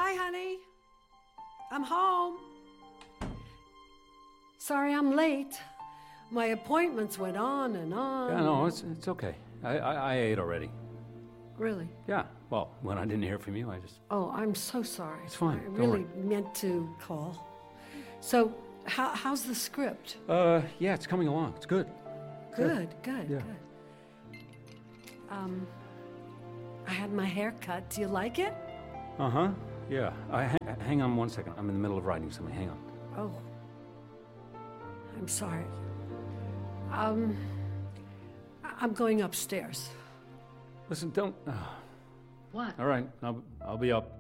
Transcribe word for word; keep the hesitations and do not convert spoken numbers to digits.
Hi, honey. I'm home. Sorry I'm late. My appointments went on and on. Yeah, no, it's it's okay. I, I, I ate already. Really? Yeah, well, when I didn't hear from you, I just... Oh, I'm so sorry. It's fine, I don't really worry. meant to call. So, how, how's the script? Uh, yeah, it's coming along. It's good. Good, good, Yeah. good. Um, I had my hair cut. Do you like it? Uh-huh, yeah. I, ha- hang on one second. I'm in the middle of writing something. Hang on. Oh. I'm sorry. Um, I- I'm going upstairs. Listen, don't... Uh, What? all right, I'll, I'll be up.